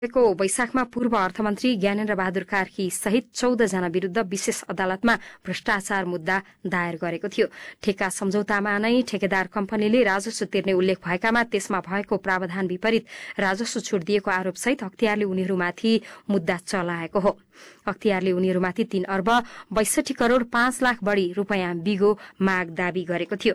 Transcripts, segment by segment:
को वैशाखमा पूर्व अर्थमन्त्री ज्ञानेन्द्र बहादुर कार्की सहित 14 जना विरूद्ध विशेष अदालतमा भ्रष्टाचार मुद्दा दायर गरेको थियो। ठेक्का सम्झौतामा नै ठेकेदार कम्पनीले राजस्व तिर्ने उल्लेख भएकामा त्यसमा भएको प्रावधान विपरीत राजस्व छुट दिएको आरोपसहित अख्तियारले उनीहरूमाथि मुद्दा चलाएको हो। अख्तियारले उनीहरूमाथि 3 अर्ब 62 करोड़ 5 लाख बढ़ी रूपैयाँ बिगो माग दावी गरेको थियो।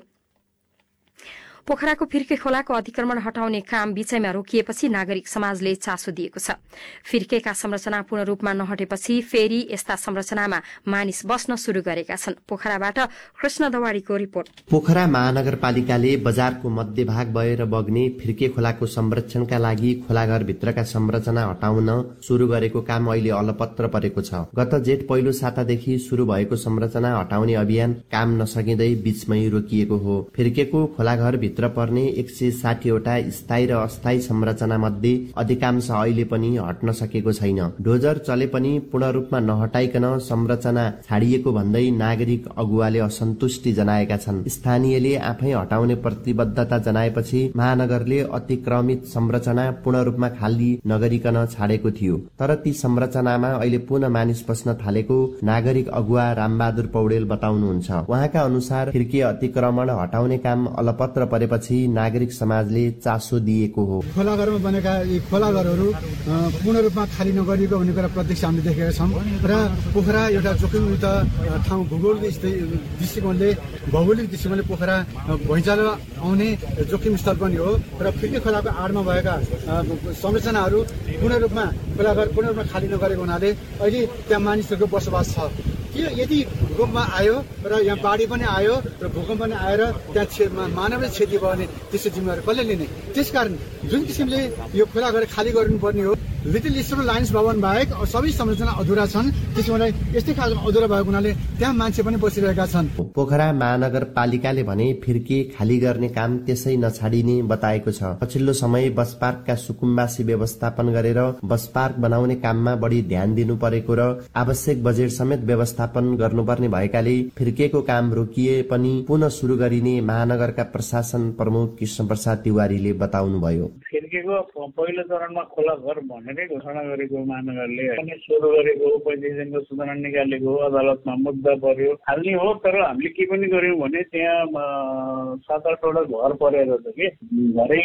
पोखराको फिर्के खोलाको अतिक्रमण हटाउने काम बीचैमा रोकिएपछि नागरिक समाजले चासो दिएको छ। फिर्केका संरचना पूर्ण रूपमा नहटेपछि फेरि यस्ता संरचनामा मानिस बस्न शुरू गरेका छन्। पोखराबाट कृष्ण दवाडीको रिपोर्ट। पोखरा महानगरपालिकाले बजारको मध्यभाग भएर बग्ने फिर्के खोलाको संरक्षणका लागि खोलाघरभित्रका संरचना हटाउन शुरू गरेको काम अहिले अलपत्र परेको छ। गत जेठ पहिलो सातादेखि शुरू भएको संरचना हटाउने अभियान काम नसकिँदै बीचमै रोकिएको हो। फिर्केको खोलाघर भित्र पर्ने 160 वटा स्थायी र अस्थायी संरचना मध्ये अधिकांश अहिले पनि हट्न सकेको छैन। डोजर चले पनि पूर्ण रूपमा नहटाइकन संरचना छाडिएको भन्दै नागरिक अगुवाले असन्तुष्टि जनाएका छन्। स्थानीयले आफै हटाउने प्रतिबद्धता जनाएपछि महानगरले अतिक्रमित संरचना पूर्ण रूपमा खाली नगरिकन छाडेको थियो। तर ती संरचनामा अहिले पुनः मानिस बस्न थालेको नागरिक अगुवा रामबहादुर पौडेल बताउनुहुन्छ। उहाँका अनुसार फिर्के अतिक्रमण हटाउने काम अलपत्र परेपछि नागरिक समाजले चासो दिएको हो। खोलाघरमा बनेका यी खोलाघरहरू पूर्ण रूपमा खाली नगरिएको भन्ने कुरा प्रत्यक्ष हामीले देखेका छौँ र पोखरा एउटा जोखिमयुक्त ठाउँ भौगोलिक दृष्टिकोणले पोखरा भुइँचालो आउने जोखिम स्थल पनि हो र फिर्के खोलाको आडमा भएका संरचनाहरू पूर्ण रूपमा खोलाघर पूर्ण रूपमा खाली नगरेको हुनाले अहिले त्यहाँ मानिसहरूको बसोबास छ। यदि भूकम्प आयो र यहाँ बाढी पनि आयो र भूकम्प पनि आएर त्यहाँ मानवीय क्षति भयो भने त्यसको जिम्मेवारी कसले लिने? त्यसकारण जुन किसिमले यो खोलाघर खाली गर्नुपर्ने हो, लिटिल इस्टर लायन्स भवन बाहेक सबै संरचना अधुरा छन्। त्यसैले यस्तै खालको अधुरा भएको हुनाले त्यहाँ मान्छे पनि बसिरहेका छन्। पोखरा महानगरपालिकाले भने फिर्के खाली गर्ने काम त्यसै नछाडिने बताएको छ। पछिल्लो समय बस पार्कका सुकुम्बासी व्यवस्थापन गरेर बस पार्क बनाउने काममा बढी ध्यान दिनु परेको र आवश्यक बजेट समेत व्यवस्थापन गर्नुपर्ने भएकाले फिर्केको काम रोकिए पनि पुनः शुरू गरिने महानगरका प्रशासन प्रमुख कृष्ण प्रसाद तिवारीले बताउनुभयो। फिर्केको पहिलो चरणमा खोलाघर भनेरै घोषणा गरेको महानगरले सुरु गरेको 35 दिनको सूचना निकालेको अदालतमा मुद्दा पर्यो हाल्ने हो। तर हामीले के पनि गर्यौं भने त्यहाँ 7-8 वटा घर परेर छ कि घरै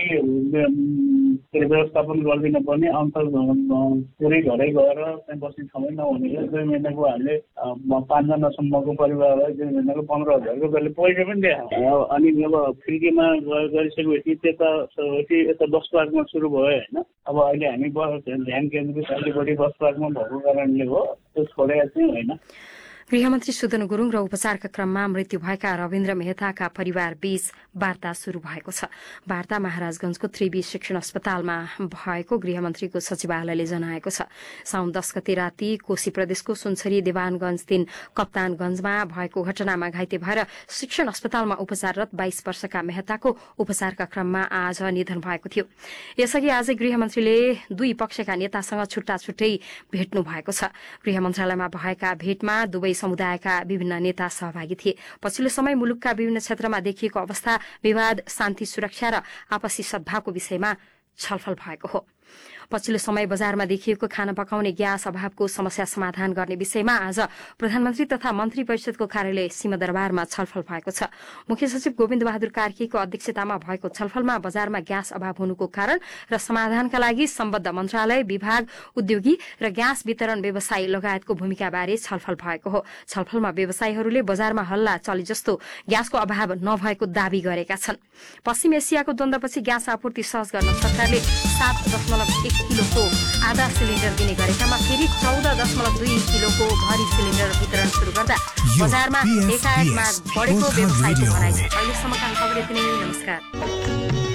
व्यवस्थापन गरिदिन पर्ने अन्त पुरै घरै गएर त्यहाँ बस्ने ठाउँ नहुने 2 महिनाको हामीले 5 जनासम्मको परिवारलाई 2 महिनाको 15,000 रुपियाँले पैसा पनि दिए। अनि अब फिर्केमा गरिसकेपछि यता बस पार्कमा सुरु भयो होइन। अब अहिले हामी ध्यान केन्द्रित अलि बढी बस पार्कमा भएको कारणले हो त्यो छोडेको चाहिँ होइन। गृहमन्त्री सुदन गुरुङ र उपचारका क्रममा मृत्यु भएका रविन्द्र मेहताका परिवार बीच वार्ता शुरू भएको छ। वार्ता महाराजगंजको 3B शिक्षण अस्पतालमा भएको गृहमन्त्रीको सचिवालयले जनाएको छ। साउन 10 गते राति कोशी प्रदेशको सुनसरी देवानगंज 3 कप्तानगंजमा भएको घटनामा घाइते भएर शिक्षण अस्पतालमा उपचाररत 22 वर्षका मेहताको उपचारका क्रममा आज निधन भएको थियो। यसअघि आजै गृहमन्त्रीले दुई पक्षका नेतासँग छुट्टा छुट्टै भेट्नु भएको छ। गृह मन्त्रालयमा भएका भेटमा दुवै समुदायका विभिन्न नेता सहभागी थिए। पछिल्लो समय मुलुकका विभिन्न क्षेत्रमा देखिएको अवस्था, विवाद, शान्ति सुरक्षा र आपसी सद्भावको विषयमा छलफल भएको हो। पछिल्लो समय बजारमा देखिएको खाना पकाउने ग्यास अभावको समस्या समाधान गर्ने विषयमा आज प्रधानमन्त्री तथा मन्त्री परिषदको कार्यालय सिंहदरबारमा छलफल भएको छ। मुख्य सचिव गोविन्द बहादुर कार्कीको अध्यक्षतामा भएको छलफलमा बजारमा ग्यास अभाव हुनुको कारण र समाधानका लागि सम्बद्ध मन्त्रालय, विभाग, उद्योगी र ग्यास वितरण व्यवसायी लगायतको भूमिकाबारे छलफल भएको हो। छलफलमा व्यवसायीहरूले बजारमा हल्ला चले जस्तो ग्यासको अभाव नभएको दावी गरेका छन्। पश्चिम एसियाको द्वन्द्वपछि ग्यास आपूर्ति सहज गर्न सरकारले 7.1 किलोको आधा सिलिन्डर दिने गरेकामा फेरि 14.2 किलोको भरी सिलिन्डर वितरण शुरू गर्दा बजारमा एकाएक माग बढेको व्यवसायीको भनाइ छ। अहिलेसम्मका खबर यति नै। नमस्कार।